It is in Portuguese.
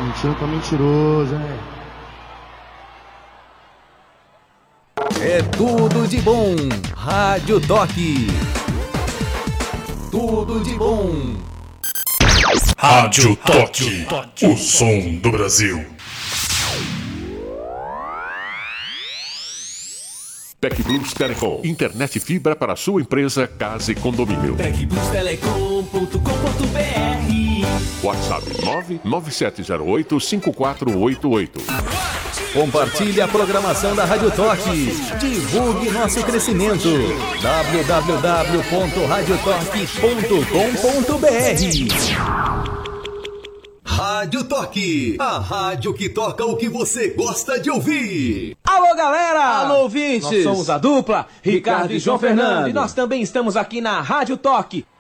Mentindo pra mentiroso, hein? É tudo de bom. Rádio Toque. Tudo de bom. Rádio Toque, o som do Brasil. TecBlus Telecom. Internet fibra para sua empresa, casa e condomínio. TecBlusTelecom.com.br. WhatsApp 997085488. Compartilhe a programação da Rádio Toque. Divulgue nosso crescimento. www.radiotoque.com.br. Rádio Toque, a rádio que toca o que você gosta de ouvir. Alô, galera! Alô, ouvintes! Nós somos a dupla Ricardo e João Fernando. E nós também estamos aqui na Rádio Toque.